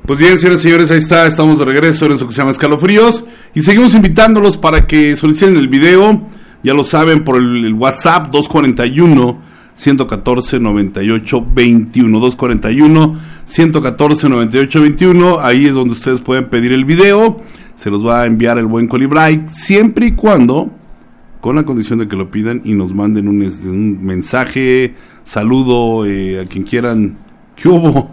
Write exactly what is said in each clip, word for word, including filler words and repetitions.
Pues bien, señores y señores, ahí está, estamos de regreso en eso que se llama Escalofríos. Y seguimos invitándolos para que soliciten el video. Ya lo saben, por el, el WhatsApp dos cuatro uno, uno cuatro, nueve ocho dos uno. dos cuatro uno, uno cuatro, nueve ocho dos uno. Ahí es donde ustedes pueden pedir el video. Se los va a enviar el buen Colibray, siempre y cuando, con la condición de que lo pidan y nos manden un, un mensaje, saludo eh, a quien quieran. ¿Qué hubo?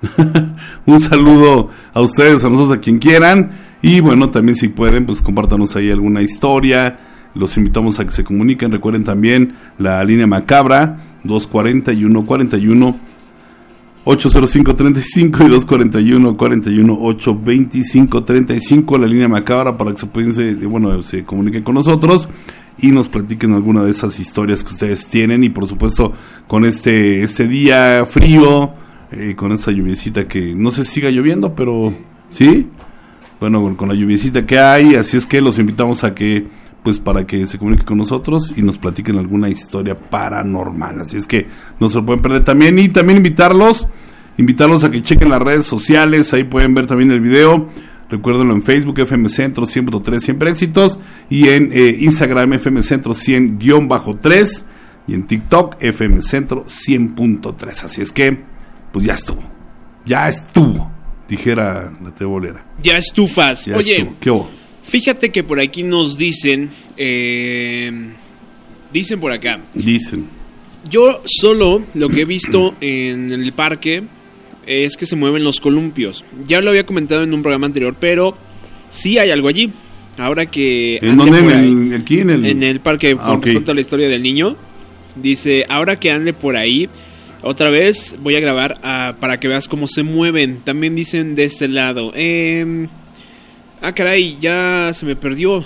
Un saludo a ustedes, a nosotros, a quien quieran. Y bueno, también si pueden, pues compártanos ahí alguna historia. Los invitamos a que se comuniquen. Recuerden también la línea macabra dos cuatro uno, cuatro uno, ocho cero cinco treinta y cinco y dos cuatro uno, cuatro uno, ocho veinticinco treinta y cinco, la línea macabra, para que se pueden, se, bueno, se comuniquen con nosotros y nos platiquen alguna de esas historias que ustedes tienen. Y por supuesto, con este este día frío, eh, con esta lluviecita que no sé si siga lloviendo, pero sí, bueno, con la lluviecita que hay, así es que los invitamos a que, pues para que se comuniquen con nosotros y nos platiquen alguna historia paranormal. Así es que no se lo pueden perder también. Y también invitarlos, invitarlos a que chequen las redes sociales, ahí pueden ver también el video. Recuérdenlo en Facebook, F M Centro cien punto tres, siempre éxitos. Y en eh, Instagram, F M Centro cien guión tres. Y en TikTok, F M Centro cien punto tres. Así es que, pues ya estuvo. Ya estuvo, dijera la tebolera. Ya estufas. Ya Oye, estuvo. ¿Qué hubo? Fíjate que por aquí nos dicen, eh, dicen por acá. Dicen. Yo solo lo que he visto en el parque es que se mueven los columpios. Ya lo había comentado en un programa anterior, pero sí hay algo allí. Ahora que... ¿En dónde? ¿En el, aquí en el... En el parque, ah, con respecto okay. a la historia del niño. Dice, ahora que ande por ahí, otra vez voy a grabar uh, para que veas cómo se mueven. También dicen de este lado. Eh... Ah, caray, ya se me perdió.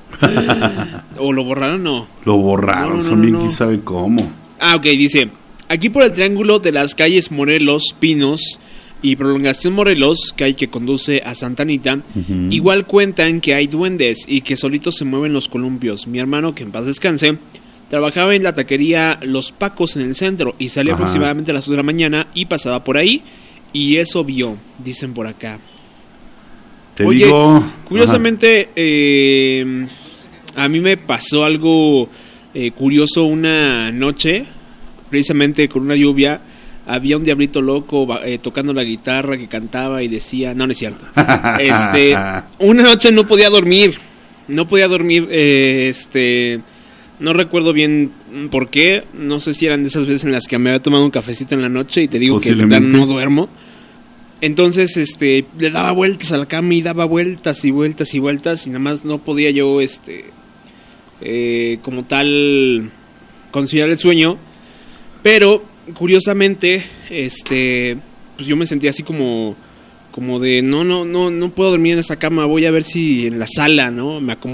¿O lo borraron o no? Lo borraron, no, no, son bien no, no. Quién sabe cómo. Ah, ok, dice, aquí por el triángulo de las calles Morelos, Pinos y Prolongación Morelos, que hay que conduce a Santa Anita, uh-huh. Igual cuentan que hay duendes y que solitos se mueven los columpios. Mi hermano, que en paz descanse, trabajaba en la taquería Los Pacos en el centro y salía Ajá. aproximadamente a las dos de la mañana y pasaba por ahí y eso vio, dicen por acá. Te Oye, digo, curiosamente, eh, a mí me pasó algo eh, curioso una noche, precisamente con una lluvia. Había un diablito loco eh, tocando la guitarra que cantaba y decía, no, no es cierto. este, una noche no podía dormir, no podía dormir, eh, este, no recuerdo bien por qué. No sé si eran de esas veces en las que me había tomado un cafecito en la noche y te digo que de verdad no duermo. Entonces, este, le daba vueltas a la cama y daba vueltas y vueltas y vueltas y nada más no podía yo, este, eh, como tal, conciliar el sueño. Pero, curiosamente, este, pues yo me sentía así como, como de, no, no, no, no puedo dormir en esa cama, voy a ver si en la sala, ¿no? Me acomodo.